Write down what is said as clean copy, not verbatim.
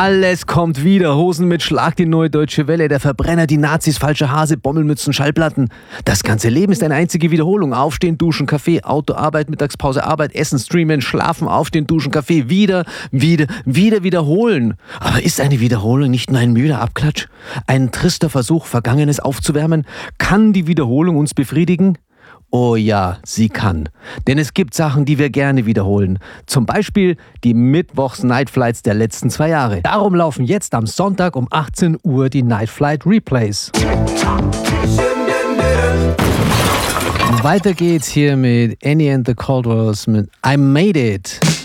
Alles kommt wieder. Hosen mit Schlag, die neue deutsche Welle, der Verbrenner, die Nazis, falsche Hase, Bommelmützen, Schallplatten. Das ganze Leben ist eine einzige Wiederholung. Aufstehen, duschen, Kaffee, Auto, Arbeit, Mittagspause, Arbeit, Essen, Streamen, Schlafen, Aufstehen, duschen, Kaffee, wieder wiederholen. Aber ist eine Wiederholung nicht nur ein müder Abklatsch? Ein trister Versuch, Vergangenes aufzuwärmen? Kann die Wiederholung uns befriedigen? Oh ja, sie kann. Denn es gibt Sachen, die wir gerne wiederholen. Zum Beispiel die Mittwochs-Nightflights der letzten 2 Jahre. Darum laufen jetzt am Sonntag um 18 Uhr die Nightflight Replays. Weiter geht's hier mit Annie and the Caldwells mit I Made It.